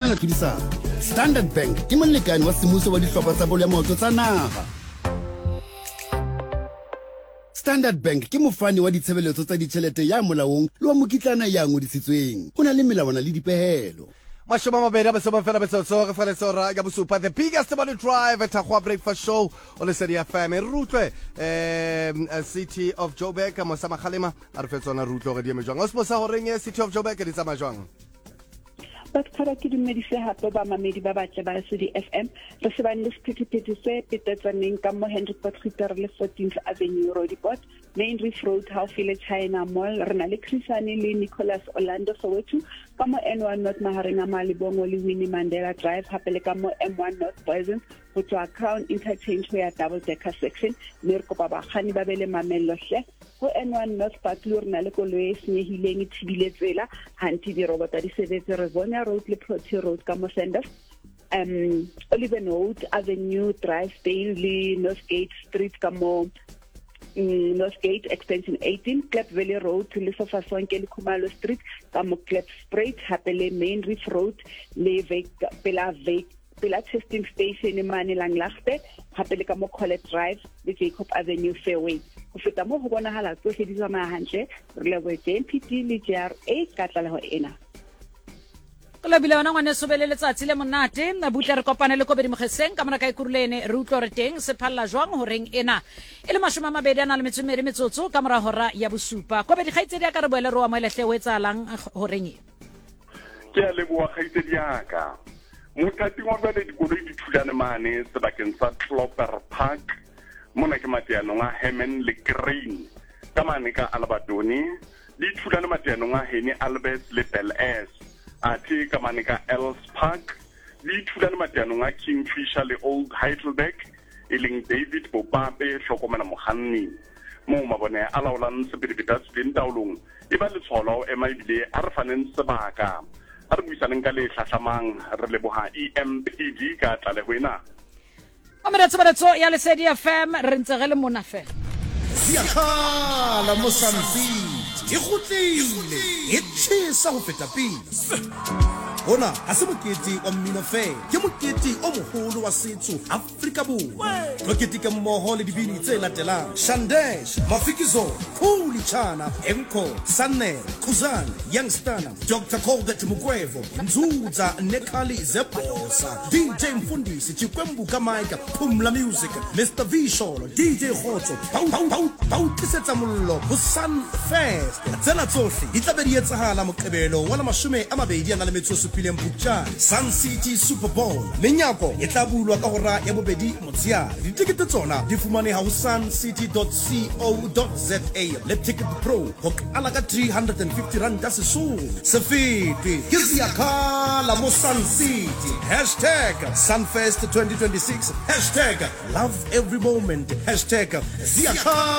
la tlhodisano. Standard Bank ke molekane wa semmuso wa dihlopha tsa bolo ya maoto tsa naga. Standard Bank ke mofani wa ditshebeletso tsa ditjhelete ya molaong le wa mokitlana ya ngodisitsweng. Ho na le melawana le dipehelo. Mashoma mabedi besoma fela betso re fela tsora ga bosupa the biggest money drive at Akwa Breakfast Show on the City FM Rutwe City of Joburg mo sama khalema a re fetsona Rutwe re di me jwang o se bosa horeng City of Joburg di tsama jwang Bakthara ke dumedise hape ba mamedi ba batla ba City FM re se ba le sephethephethe se petetsaneng ka mo Henry Potgieter le 14th Avenue Roadport Main Reef Road haufi le China Mall re na le Chrisane le Nicholas Orlando Soweto ka mo N1 North Mahareng a Malibongo le Winnie Mandela Drive hape le ka mo M1 North Boysens go tswa Crown Interchange ho ya double decker section mme re kopa bagani ba bele mamello hle go N1 North Park le rena le koloi senyehileng thibile tsela hanti di robota di sebetse Rivonia Road le Protea Road ka mo Sanders Oliver Road Avenue Drive Dale le Northgate Street ka mo Northgate Extension 18 Klep Valley Road le Sofasonke le Khumalo Street ka mo Klep Spruit hape le Main Reef Road le Pela testing station in Manilanglachte hape le ka mo Collet Drive le Jacob Avenue Fairway go feta mo go bonahala tsohle di tsamaya hantle re le JMPT le JRA ka tlaleho ena Kola bila wana ngwane sobele letsatsi le monate na butle re kopane le Kobedi Mokheseng ka mona ka ikurulene re utlwa re teng se phalla jwang horeng ena e le mashoma mabedi ana le metsomere metsotso ka mora hora ya bosupa Kobedi khaitsedi ya ka re boele ro wa moelehle o etsalang horeng e ke a leboa khaitsedi ya ka Mutati wa bale dikoloi di thulane mane sebakeng sa Clopper Park mona ke mateano nga Hemen le Green ka mane ka Albertoni di thulane mateano nga Henny Albert le Bel Air ati ka mane ka Els Park di thulane mateano nga Kingfisher le Old Heidelberg iling David Bopape hlokomela moganni mo mabone a laolang sepedipeta se taolong e ba le tsholo e maibile a re faneng sebaka a re buisaneng ka le hlahlamang re leboha EMPD ka tlaleho ena Amaretso ya Lesedi FM re ntse re le mona fela Siakhala mo Sunfit e gotlile e tshisa go feta pele Bona a se mokete wa mmino fe ke mokete o mogolo wa setso Afrika Borwa mokete ke mmoho le dibini tse latelang Shandesh Mafikizo Khuli Chana Enko Sanel Khuzana Youngstana Dr. Colbert Mugwevo Nzuza Nekali Zebosa DJ Mfundisi Chikwembu Kamaika Pumla Music Mr. Visholo DJ Khotso Pau Tisetsa Mollo Sun Fest tsena tsohle di tla be di etsahala Moqebelo wa 20 Pilem Bukchan Sun City Super Bowl menyako e tla bulwa ka hora ya bobedi motsiare ditikete tsona di fumane ha suncity.co.za le Ticket Pro ho ala ka 350 rand ka sesong se fete ke Siakhala mo Sun City #Sunfest 2026 #love every moment #Siakhala